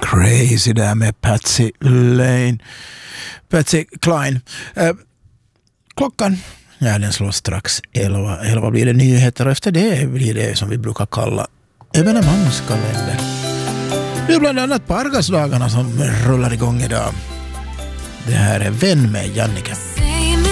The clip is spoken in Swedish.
Crazy där med Patsy Cline. Klockan, den slår strax 11. 11 blir det nyheter och efter det blir det som vi brukar kalla evenemangskalender. Det är bland annat på Argasdagarna som rullar igång idag. Det här är Vän med Jannike.